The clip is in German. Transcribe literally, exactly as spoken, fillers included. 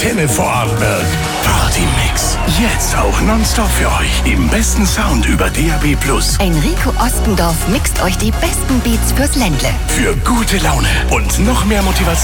Antenne Vorarlberg. Party-Mix. Jetzt auch nonstop für euch. Im besten Sound über D A B plus. Enrico Ostendorf mixt euch die besten Beats fürs Ländle. Für gute Laune und noch mehr Motivation